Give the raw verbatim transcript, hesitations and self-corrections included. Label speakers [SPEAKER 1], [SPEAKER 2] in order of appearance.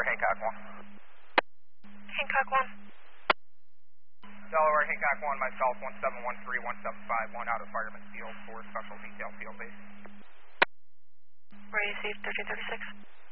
[SPEAKER 1] Delaware, Hancock one.
[SPEAKER 2] Hancock one.
[SPEAKER 1] Delaware, Hancock one, myself, one seven one three one seven five one out of Fireman's Field for special detail field base.
[SPEAKER 2] Where do you see thirteen thirty-six?